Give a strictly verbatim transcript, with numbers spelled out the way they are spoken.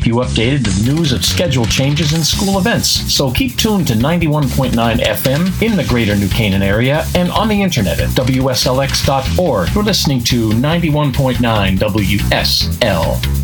keep you updated with news of schedule changes and school events. So keep tuned to ninety-one point nine F M in the greater New Canaan area and on the internet at W S L X dot org. You're listening to ninety-one point nine W S L